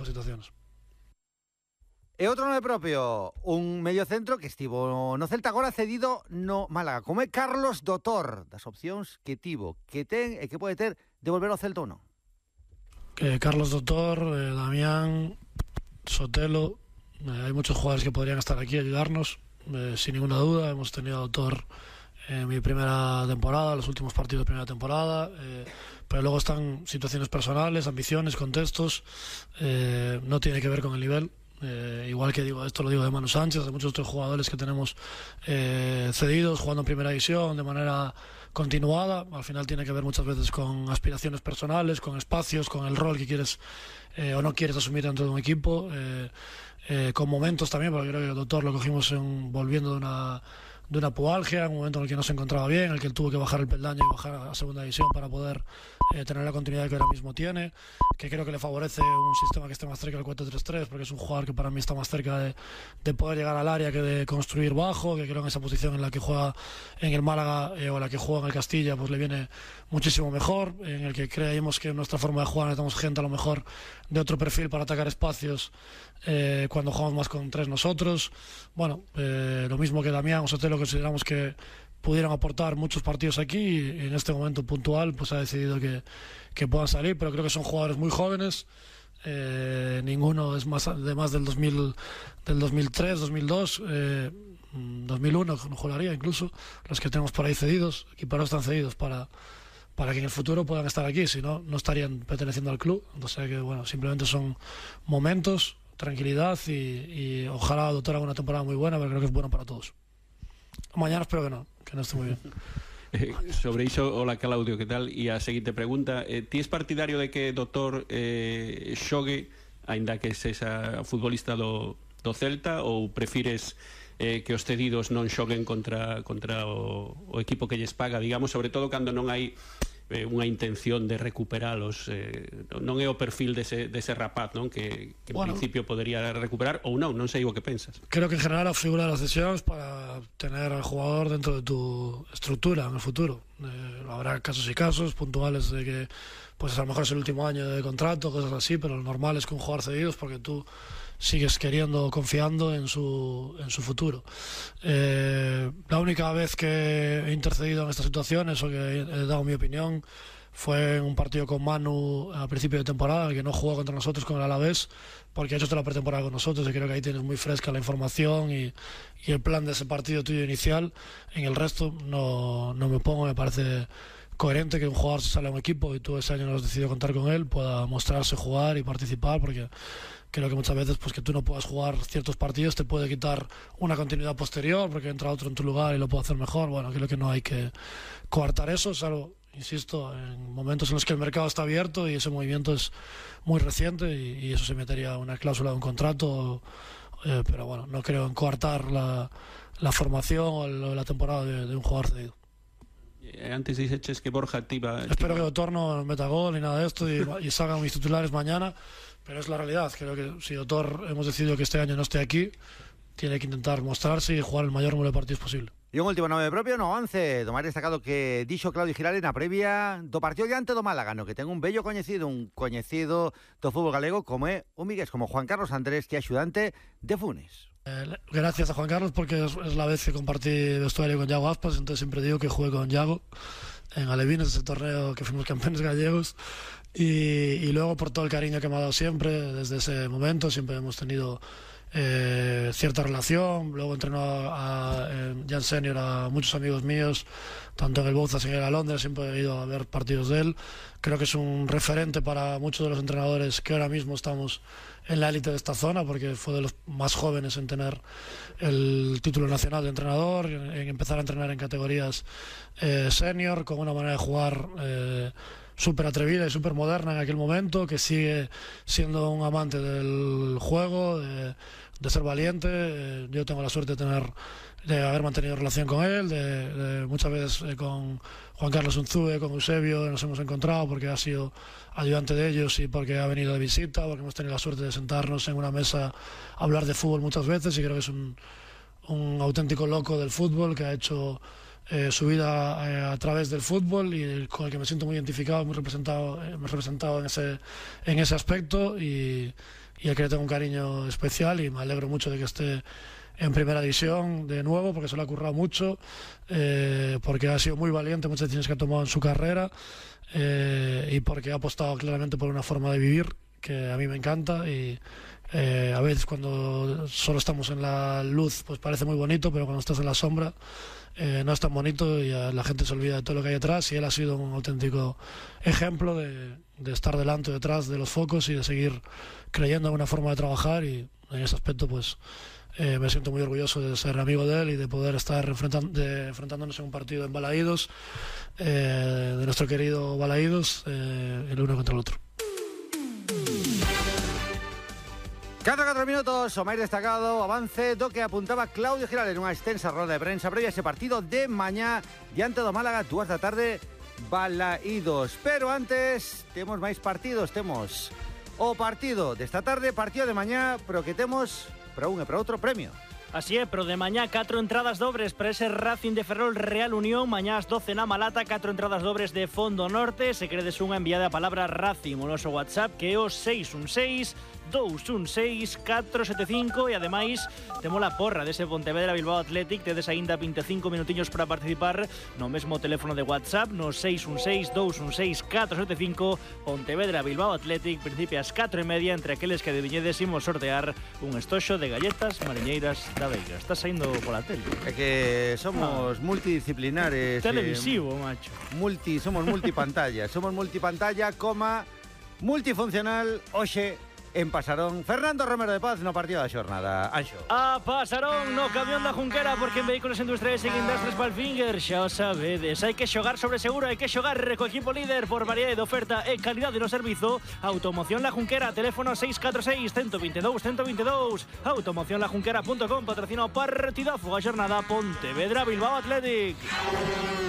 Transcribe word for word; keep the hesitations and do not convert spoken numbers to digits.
situaciones. E outro nome propio, un mediocentro que estivo no Celta, agora cedido no Málaga, como é Carlos Dotor, das opcións que tivo, que ten e que pode ter de volver ao Celta ou non. Que Carlos Dotor, eh, Damián, Sotelo, eh, hay muchos jugadores que podrían estar aquí a ayudarnos, eh, sin ninguna duda. Hemos tenido a Dotor en mi primera temporada, los últimos partidos de primera temporada, eh, pero luego están situaciones personales, ambiciones, contextos, eh, no tiene que ver con el nivel. Eh, igual que digo, esto lo digo de Manu Sánchez, de muchos otros jugadores que tenemos eh, cedidos, jugando en primera división de manera continuada. Al final tiene que ver muchas veces con aspiraciones personales, con espacios, con el rol que quieres eh, o no quieres asumir dentro de un equipo, eh, eh, con momentos también, porque creo que el Doctor lo cogimos en, volviendo de una de una pubalgia, en un momento en el que no se encontraba bien, en el que él tuvo que bajar el peldaño y bajar a segunda división para poder eh, tener la continuidad que ahora mismo tiene, que creo que le favorece un sistema que esté más cerca del cuatro tres tres, porque es un jugador que para mí está más cerca de, de poder llegar al área que de construir bajo, que creo que en esa posición en la que juega en el Málaga eh, o en la que juega en el Castilla, pues le viene muchísimo mejor, en el que creemos que en nuestra forma de jugar necesitamos gente a lo mejor de otro perfil para atacar espacios eh, cuando jugamos más con tres nosotros. Bueno, eh, lo mismo que Damián o Sotelo, consideramos que pudieron aportar muchos partidos aquí y en este momento puntual pues ha decidido que, que puedan salir, pero creo que son jugadores muy jóvenes. Eh, ninguno es más de más del dos mil, del dos mil tres, dos mil dos, eh, dos mil uno no jugaría incluso, los que tenemos por ahí cedidos, y para están cedidos para, para que en el futuro puedan estar aquí, si no, no estarían perteneciendo al club. Entonces que bueno, simplemente son momentos, tranquilidad y, y ojalá Doctor haga una temporada muy buena, porque creo que es bueno para todos. Mañana espero que no, que no esté muy bien. Eh, sobre iso, hola Claudio, que tal? E a seguinte pregunta, eh, ti es partidario de que Doctor eh, xogue, aínda que sexa futbolista do, do Celta, ou prefires eh, que os cedidos non xoguen contra, contra o, o equipo que lles paga, digamos, sobre todo cando non hai eh, unha intención de recuperalos, eh, non é o perfil dese, dese rapaz, non? Que, que en bueno, principio podría recuperar, ou non, non sei o que pensas. Creo que en general la figura de las cesiones para tener al jugador dentro de tu estructura en el futuro. Eh, habrá casos y casos puntuales de que pues a lo mejor es el último año de contrato, cosas así, pero lo normal es que un jugador cedido es porque tú sigues queriendo, confiando en su, en su futuro. Eh, la única vez que he intercedido en estas situaciones o que he dado mi opinión fue en un partido con Manu a principio de temporada, en el que no jugó contra nosotros con el Alavés, porque ha hecho toda la pretemporada con nosotros y creo que ahí tienes muy fresca la información y, y el plan de ese partido tuyo inicial. En el resto no, no me pongo, me parece coherente que un jugador se sale a un equipo y tú ese año no has decidido contar con él, pueda mostrarse, jugar y participar, porque creo que muchas veces pues que tú no puedas jugar ciertos partidos te puede quitar una continuidad posterior porque entra otro en tu lugar y lo puede hacer mejor. Bueno, creo que no hay que coartar eso, salvo, insisto, en momentos en los que el mercado está abierto y ese movimiento es muy reciente y, y eso se metería una cláusula de un contrato, eh, pero bueno, no creo en coartar la, la formación o el, la temporada de, de un jugador cedido. Antes dices que Borja te iba... Espero que Doctor no meta gol ni nada de esto y, y salgan mis titulares mañana, pero es la realidad. Creo que si Doctor hemos decidido que este año no esté aquí, tiene que intentar mostrarse y jugar el mayor número de partidos posible. E un último nome propio no avance, do máis destacado que dixo Claudio Girales na previa do partido diante do Málaga, no que ten un bello coñecido, un coñecido do fútbol galego como é un Miguel, como Juan Carlos Andrés, que é axudante de Funes. Eh, gracias a Juan Carlos porque es, es la vez que compartí vestuario con Yago Aspas, entonces siempre digo que jugué con Yago en Alevines, ese torneo que fuimos campeones gallegos, y, y luego por todo el cariño que me ha dado siempre desde ese momento. Siempre hemos tenido eh, cierta relación. Luego entrenó a, a Jan Senior a muchos amigos míos, tanto en el Bouzas como en el Londres. Siempre he ido a ver partidos de él. Creo que es un referente para muchos de los entrenadores que ahora mismo estamos en la élite de esta zona, porque fue de los más jóvenes en tener el título nacional de entrenador, en, en empezar a entrenar en categorías eh, senior, con una manera de jugar eh, súper atrevida y súper moderna en aquel momento, que sigue siendo un amante del juego, de, de ser valiente. Eh, yo tengo la suerte de tener de haber mantenido relación con él, de, de muchas veces eh, con Juan Carlos Unzúe, con Eusebio nos hemos encontrado porque ha sido ayudante de ellos y porque ha venido de visita, porque hemos tenido la suerte de sentarnos en una mesa a hablar de fútbol muchas veces, y creo que es un, un auténtico loco del fútbol que ha hecho eh, su vida eh, a través del fútbol, y con el que me siento muy identificado, muy representado, eh, muy representado en ese, en ese aspecto, y y al que le tengo un cariño especial, y me alegro mucho de que esté en primera división de nuevo, porque se lo ha currado mucho, eh, porque ha sido muy valiente muchas decisiones que ha tomado en su carrera, eh, y porque ha apostado claramente por una forma de vivir que a mí me encanta. Y eh, a veces cuando solo estamos en la luz pues parece muy bonito, pero cuando estás en la sombra eh, no es tan bonito, y la gente se olvida de todo lo que hay detrás, y él ha sido un auténtico ejemplo de, de estar delante o detrás de los focos y de seguir creyendo en una forma de trabajar. Y en ese aspecto pues Eh, me siento muy orgulloso de ser amigo de él y de poder estar enfrentan de, enfrentándonos en un partido en Balaídos, eh, de nuestro querido Balaídos, eh, el uno contra el otro. Cada cuatro minutos, o máis destacado avance do que apuntaba Claudio Giral en unha extensa roda de prensa previa a ese partido de mañá diante do Málaga, dúas da tarde, Balaídos. Pero antes, temos máis partidos, temos o partido desta tarde, partido de mañá, pero que temos para un e para outro premio. Así é, pero de mañá catro entradas dobres para ese Racing de Ferrol Real Unión. Mañá ás doce na Malata, catro entradas dobres de Fondo Norte. Se queredes unha, enviada a palabra Racing o noso WhatsApp, que é o seis un seis, dous un seis, catro sete cinco. E ademais temos a porra dese Pontevedra Bilbao Athletic. Tedes aínda vinte e cinco minutiños para participar no mesmo teléfono de WhatsApp, no seis un seis, dous un seis, catro sete cinco. Pontevedra Bilbao Athletic, principio ás catro e media. Entre aqueles que adiviñedes, imos sortear un estoxo de galletas mariñeiras da Veiga. Está saindo pola tele. É que somos ah. multidisciplinares. Televisivo, eh, macho. Multi, somos multipantalla. Somos multipantalla, coma, multifuncional. Oxe, en Pasarón, Fernando Romero de Paz no partido da xornada. Anxo. A Pasarón no camión da Junquera, porque en Vehículos Industriales e Industries Palfinger xa o sabedes, hai que xogar sobre seguro, hai que xogar co equipo líder por variedade de oferta e calidade no servizo. Automoción La Junquera, teléfono seis catro seis, uno dos dos, uno dos dos. automoción la junquera punto com, patrocina o partidazo a xornada Pontevedra Bilbao Athletic.